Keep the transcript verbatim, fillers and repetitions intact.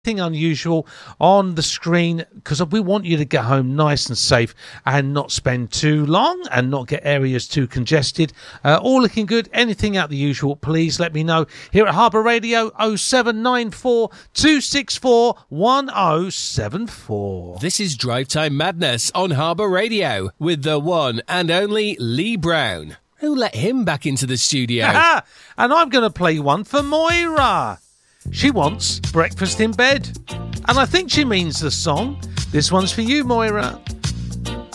unusual on the screen, because we want you to get home nice and safe and not spend too long and not get areas too congested. Uh, all looking good. Anything out the usual, please let me know here at Harbour Radio. Oh seven nine four two six four one oh seven four. This is Drive Time Madness on Harbour Radio with the one and only Lee Brown. Who let him back into the studio? And I'm going to play one for Moira. She wants breakfast in bed. And I think she means the song. This one's for you, Moira.